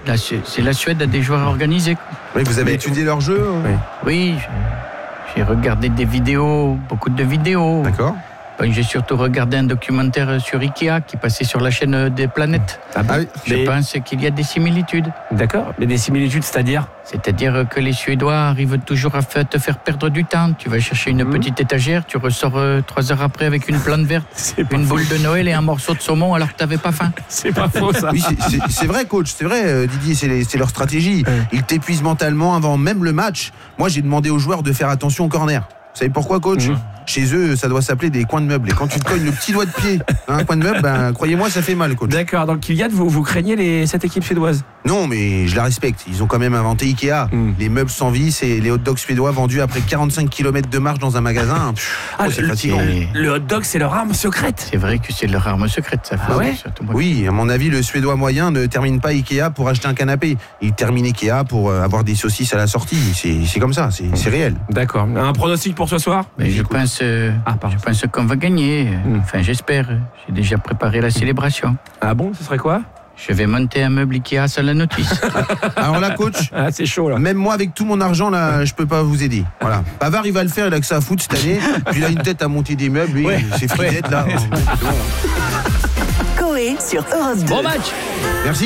C'est la Suède a des joueurs organisés. Oui, vous avez étudié leur jeu Oui, j'ai regardé des vidéos, beaucoup de vidéos. D'accord. J'ai surtout regardé un documentaire sur Ikea qui passait sur la chaîne des planètes. Je pense qu'il y a des similitudes. D'accord, mais des similitudes, c'est-à-dire ? C'est-à-dire que les Suédois arrivent toujours à te faire perdre du temps. Tu vas chercher une petite étagère, tu ressors 3 heures après avec une plante verte, une boule de Noël et un morceau de saumon alors que tu n'avais pas faim. C'est pas faux, ça. Oui, c'est vrai, coach, c'est vrai, Didier, c'est leur stratégie. Ils t'épuisent mentalement avant même le match. Moi, j'ai demandé aux joueurs de faire attention au corner. Vous savez pourquoi, coach ? Chez eux, ça doit s'appeler des coins de meubles. Et quand tu te cognes le petit doigt de pied à un coin de meuble, croyez-moi, ça fait mal, coach. D'accord, donc Kylian, vous craignez cette équipe suédoise ? Non, mais je la respecte. Ils ont quand même inventé Ikea. Les meubles sans vis et les hot dogs suédois vendus après 45 km de marche dans un magasin. C'est fatigant. Le hot dog, c'est leur arme secrète. C'est vrai que c'est leur arme secrète, ça. Oui, à mon avis, le Suédois moyen ne termine pas Ikea pour acheter un canapé. Il termine Ikea pour avoir des saucisses à la sortie. C'est comme ça, c'est réel. D'accord. Un pronostic pour ce soir ? Mais je pense qu'on va gagner. Enfin, j'espère. J'ai déjà préparé la célébration. Ah bon, ce serait quoi ? Je vais monter un meuble Ikea sans la notice. Alors là, coach, c'est chaud là. Même moi, avec tout mon argent, là, je peux pas vous aider. Voilà. Pavard, il va le faire, il a que ça à foutre cette année. Puis il a une tête à monter des meubles, lui, c'est Frisette là. Coé sur Europe 2. Bon match. Merci.